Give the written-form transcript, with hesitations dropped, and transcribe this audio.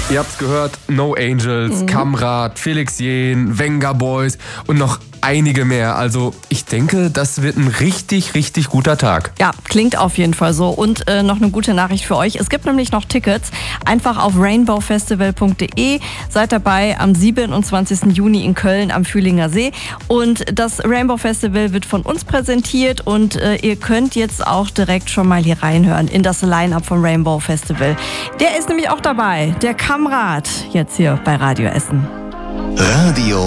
Ihr habt's gehört, No Angels, Kamrat, Felix Jähn, Venga Boys und noch einige mehr. Also ich denke, das wird ein richtig, richtig guter Tag. Ja, klingt auf jeden Fall so. Und noch eine gute Nachricht für euch. Es gibt nämlich noch Tickets. Einfach auf rainbowfestival.de. Seid dabei am 27. Juni in Köln am Fühlinger See. Und das Rainbow Festival wird von uns präsentiert und ihr könnt jetzt auch direkt schon mal hier reinhören in das Line-Up vom Rainbow Festival. Der ist nämlich auch dabei, der Kamrat, jetzt hier bei Radio Essen. Radio